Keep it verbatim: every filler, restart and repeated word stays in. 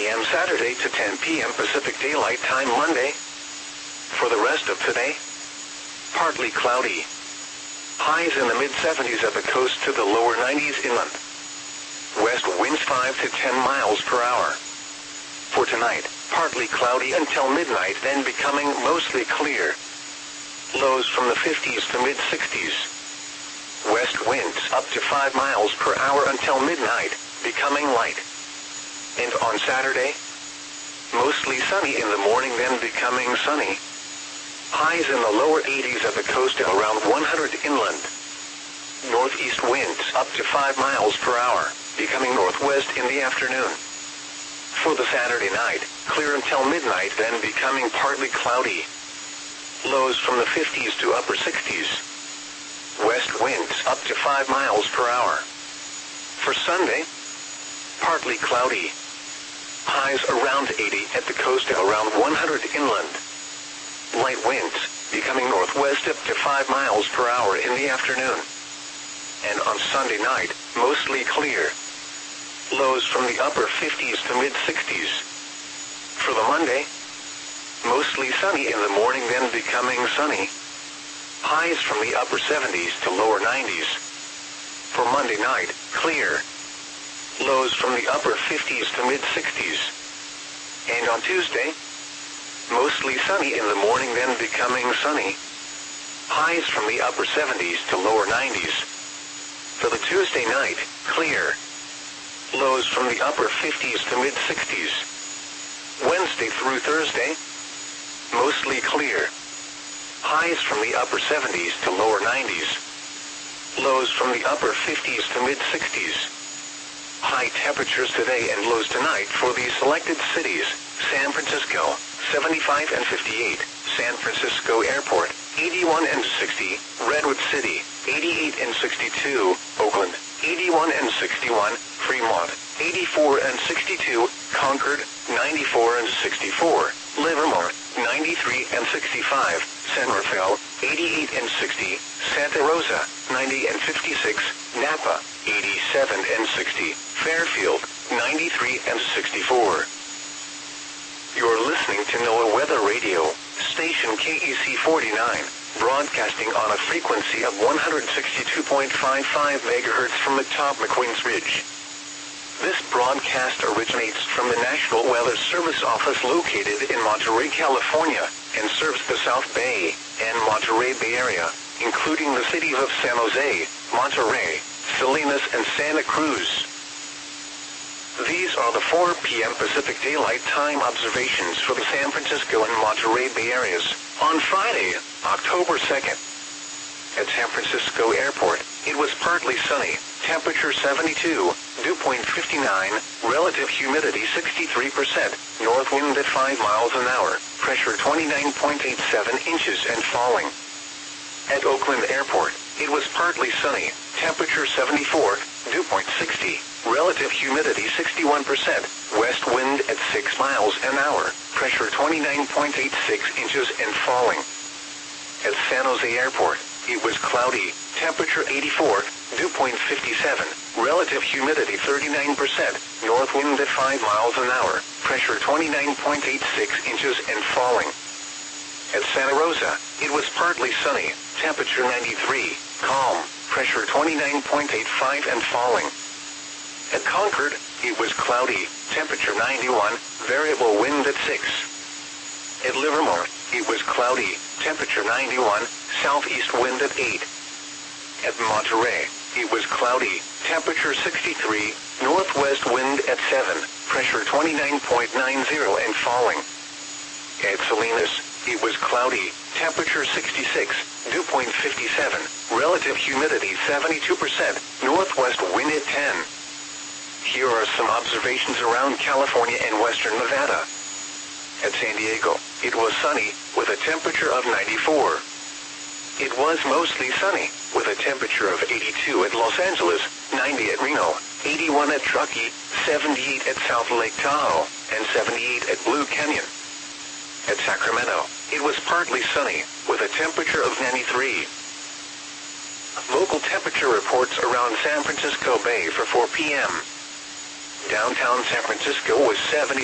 a m Saturday to ten p m Pacific Daylight Time Monday. For the rest of today, partly cloudy. Highs in the mid seventies at the coast to the lower nineties inland. West winds five to ten miles per hour. For tonight, partly cloudy until midnight, then becoming mostly clear. Lows from the fifties to mid sixties. West winds up to five miles per hour until midnight, becoming light. And on Saturday, mostly sunny in the morning, then becoming sunny. Highs in the lower eighties at the coast and around one hundred inland. Northeast winds up to five miles per hour, becoming northwest in the afternoon. For the Saturday night, clear until midnight, then becoming partly cloudy. Lows from the fifties to upper sixties. West winds up to five miles per hour. For Sunday, partly cloudy. Highs around eighty at the coast and around one hundred inland. Light winds, becoming northwest up to five miles per hour in the afternoon. And on Sunday night, mostly clear. Lows from the upper fifties to mid sixties. For the Monday, mostly sunny in the morning, then becoming sunny. Highs from the upper seventies to lower nineties. For Monday night, clear. Lows from the upper fifties to mid sixties. And on Tuesday, mostly sunny in the morning, then becoming sunny. Highs from the upper seventies to lower nineties. For the Tuesday night, clear. Lows from the upper fifties to mid sixties. Wednesday through Thursday, mostly clear. Highs from the upper seventies to lower nineties. Lows from the upper fifties to mid sixties. High temperatures today and lows tonight for these selected cities: San Francisco, seventy-five and fifty-eight, San Francisco Airport, eighty-one and sixty, Redwood City, eighty-eight and sixty-two, Oakland, eighty-one and sixty-one, Fremont, eighty-four and sixty-two, Concord, ninety-four and sixty-four, Livermore, ninety-three and sixty-five, San Rafael, eighty-eight and sixty, Santa Rosa, ninety and fifty-six, Napa, eighty-seven and sixty, Fairfield, ninety-three and sixty-four. You're listening to NOAA Weather Radio, station K E C forty-nine, broadcasting on a frequency of one hundred sixty-two point five five megahertz from atop McQueen's Ridge. This broadcast originates from the National Weather Service office located in Monterey, California, and serves the South Bay and Monterey Bay Area, including the cities of San Jose, Monterey, Salinas, and Santa Cruz. These are the four p m Pacific Daylight Time observations for the San Francisco and Monterey Bay areas on Friday, October second. At San Francisco Airport, it was partly sunny, temperature seventy-two, dew point fifty-nine, relative humidity sixty-three percent, north wind at five miles an hour, pressure twenty-nine point eight seven inches and falling. At Oakland Airport, it was partly sunny, temperature seventy-four, dew point sixty, relative humidity sixty-one percent, west wind at six miles an hour, pressure twenty-nine point eight six inches and falling. At San Jose Airport, it was cloudy, temperature eighty-four, dew point fifty-seven, relative humidity thirty-nine percent, north wind at five miles an hour, pressure twenty-nine point eight six inches and falling. At Santa Rosa, it was partly sunny, temperature ninety-three, calm, pressure twenty-nine point eight five and falling. At Concord, it was cloudy, temperature ninety-one, variable wind at six. At Livermore, it was cloudy, temperature ninety-one, southeast wind at eight. At Monterey, it was cloudy, temperature sixty-three, northwest wind at seven, pressure twenty-nine point nine zero and falling. At Salinas, it was cloudy, temperature sixty-six, dew point fifty-seven, relative humidity seventy-two percent, northwest wind at ten. Here are some observations around California and western Nevada. At San Diego, it was sunny, with a temperature of ninety-four. It was mostly sunny, with a temperature of eighty-two at Los Angeles, ninety at Reno, eighty-one at Truckee, seventy-eight at South Lake Tahoe, and seventy-eight at Blue Canyon. At Sacramento, it was partly sunny, with a temperature of ninety-three. Local temperature reports around San Francisco Bay for four p m Downtown San Francisco was seventy.